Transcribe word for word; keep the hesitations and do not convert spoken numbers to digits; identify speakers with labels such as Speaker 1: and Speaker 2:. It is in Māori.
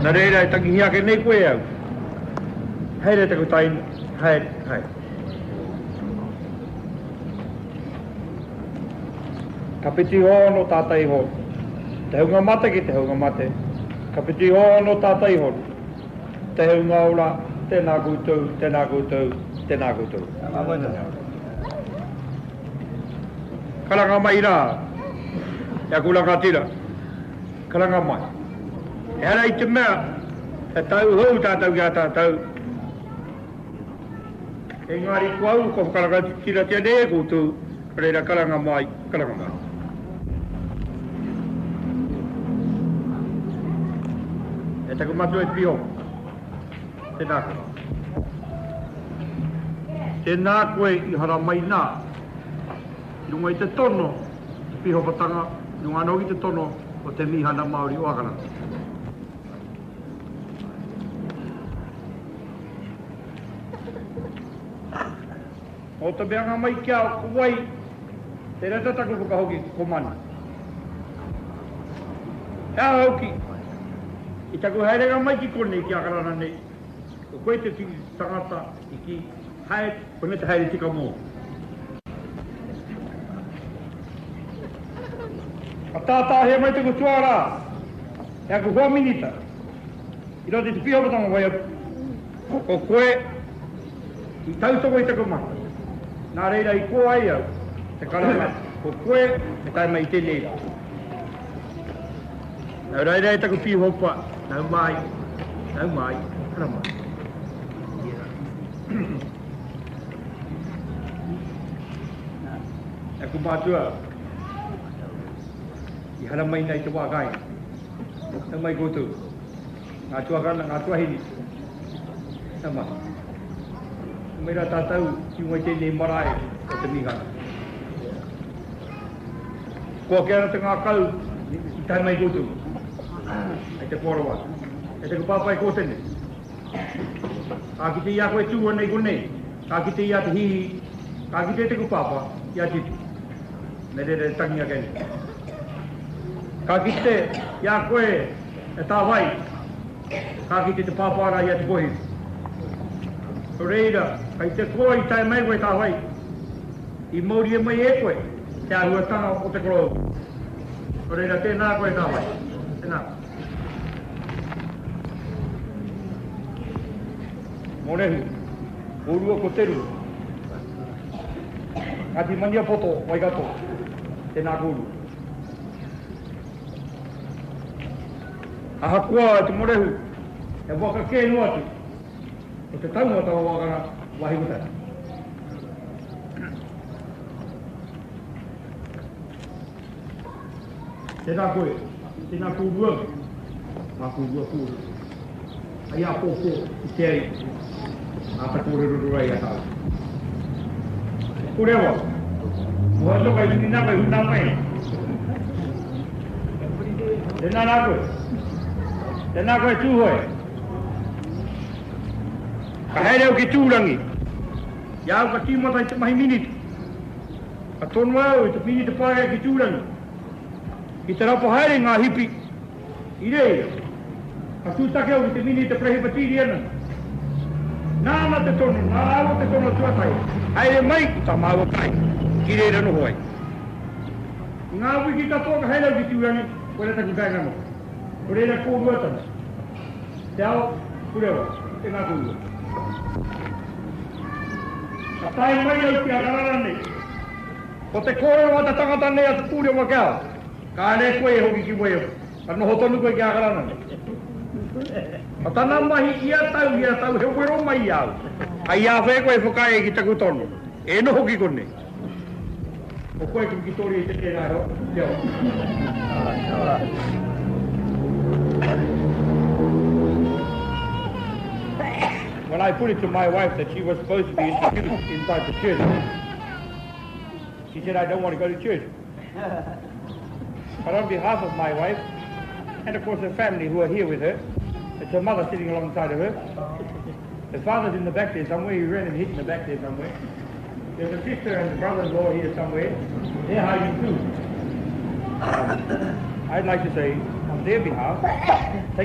Speaker 1: reira e tangi hia ke nei koe au. Hei re te kutai, hei, hei. Ka piti hono tātai hono. Te hunga mate ki te hunga mate. Ka piti hono tātai hono. Te hunga ora, tēnā koutou, tēnā koutou, tēnā koutou. Karanga mai rā. Ia kulanga tira. Karanga mai. E hara i te mea, e tau hou tātau kia tātau. E ngāri kuau, ko karanga tira tia ne koutou. Reira karanga mai, karanga mai. E taku matu e pio. Tēnā koe. Tēnā koe i hara mai nā. Runga i te tono, te piho patanga, runga anō i te tono o te mihana Māori o Akana. O te beanga mai kia o kuwai, te reta taku whakahoki ko mani. Hea hauki, i taku haerenga mai ki kone ki Akarana nei. Ko koe te tiki tangata i ki hae, kone te haere tika mō. A tātā hea mai tuku tuara, hea ku hoa minita. I rau te te pihopatanga vai atu. Ko koe, i tautoko i taku mai. Nā reira i ko ai au, te karanga. Ko koe, me tai mai i te leira. Nau reira i taku pihopa, nau mai, nau mai, kara mai. E ku mātua, i hara mai nei te wākai. Nau mai koutou. Ngā tuakana, ngā tuahini. Nau mai. Meira tātou, ki ungai tēnei marae o te mihana. Kua ke ana te ngā kau, i tai mai koutou. Ai te kōrawa. E te kupāpai kō tene. Ka ki te ia koe tūa nei konei. Ka ki te ia te hihi. Ka ki te te kupāpa, ia titi. Me re re tangi a kene. Ka ki te ia koe e tāwai. Ka ki te te pāpāra ia te kohi. Reira, kai te koa i tai mai koe tāwai. I mauri e mai e koe. Te ahuatanga o te korou. Reira, tēnā koe tāwai. Tēnā. Morehu, orua ko teru. Ngati mania poto, waigato. Tēnā kōru. Aha kua te morehu, e waka kēnu atu. O te taunga tawa wakana wahi mutai. Tēnā koe, tēnā kōrua. Mā kōrua kōru. Ai a pōpō, i te ai. A ta kōreruru ai a tāu. Kōrewa. Mua toka i tini nāpai huna mai. Tēnā nā koe. Tēnā koe tūhoi. Ka haere au ki tūrangi. Ia au ka tīmata i te mahi miniti. Ka tonu au i te miniti pāia ki tūrangi. I te rapo haere ngā hipi. I reira. Ka tūtake au i te miniti te prehipatiri ana. Nāna te tonu, nā au te tonu tuatai. Haere mai ki ta māua kai. Ki reira no hoai. Ngā wiki katoa ka haere au ki tūrangi. Koe reta ku kāinga no. Ko reira kōrua tana. Te ao, kurewa. Te ngā kōrua. Ka tai mai au ki Akarana nei. Ko te kōrero ata tangata nei atu pūre wa kao. Ka ane koe e hoki ki weo. Ka noho tonu koe ki Akarana nei. Ka tana mahi ia tau, ia tau, he wero mai au. Ai a whea koe whakai ki taku tonu. E noho ki kone. O koe ki kitori i te kera ho. Te o. When I put it to my wife that she was supposed to be introduced inside the church, she said, I don't want to go to church. But on behalf of my wife, and of course her family who are here with her, it's her mother sitting alongside of her. The father's in the back there somewhere, he ran and hid in the back there somewhere. There's a sister and a brother-in-law here somewhere. They're hiding too. Um, I'd like to say, on their behalf, take